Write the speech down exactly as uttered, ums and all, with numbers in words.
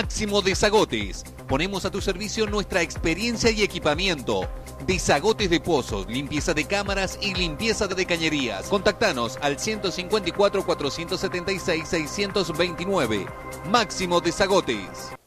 Máximo Desagotes. Ponemos a tu servicio nuestra experiencia y equipamiento. Desagotes de pozos, limpieza de cámaras y limpieza de cañerías. Contactanos al ciento cincuenta y cuatro, cuatrocientos setenta y seis, seiscientos veintinueve. Máximo Desagotes.